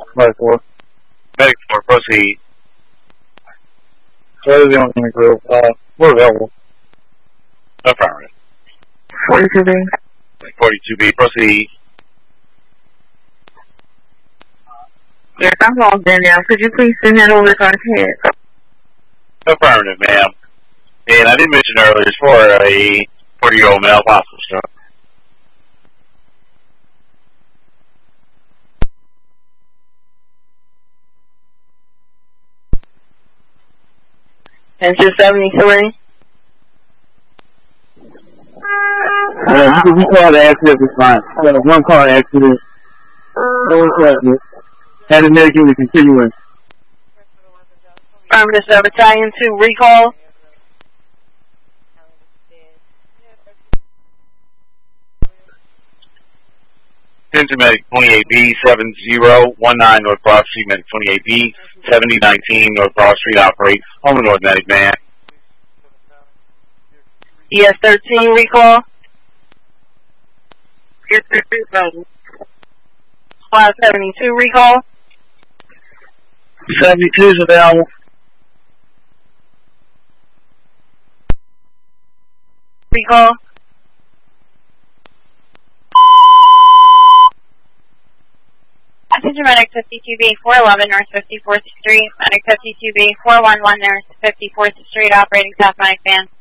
Medic 4. Medic 4, proceed. So the only group. We're available. Affirmative. 42B. 42B, proceed. Yes, I'm logged in now. Could you please send that over to our head? Affirmative, ma'am. And I did mention earlier, it's for a 40-year-old male possible, sir. Engine 73. You can recall the accident response. One car accident. Had a medic unit continuing. Affirmative, Battalion 2, recall. Medic 28B 7019 North Broad Street, Medic 28B 7019 North Broad Street, operate on the North Medic van. ES-13, recall. Squad 72, recall. 72 is available. Recall. Passenger Medic 52B 411 North 54th Street, Medic 52B 411 North 54th Street, operating South Medic van.